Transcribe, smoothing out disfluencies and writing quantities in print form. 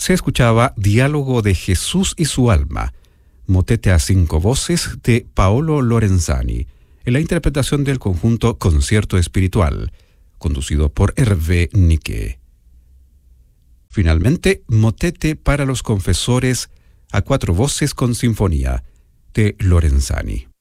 Se escuchaba Diálogo de Jesús y su alma, motete a 5 voces de Paolo Lorenzani, en la interpretación del conjunto Concierto Espiritual, conducido por Hervé Niquet. Finalmente, motete para los confesores a 4 voces con sinfonía de Lorenzani.